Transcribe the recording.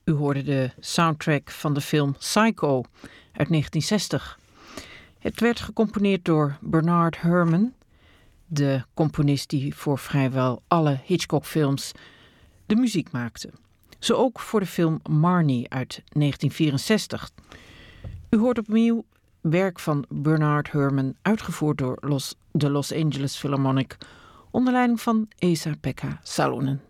U hoorde de soundtrack van de film Psycho uit 1960. Het werd gecomponeerd door Bernard Herrmann, de componist die voor vrijwel alle Hitchcock-films de muziek maakte. Zo ook voor de film Marnie uit 1964. U hoort opnieuw werk van Bernard Herrmann, uitgevoerd door de Los Angeles Philharmonic, onder leiding van Esa-Pekka Salonen.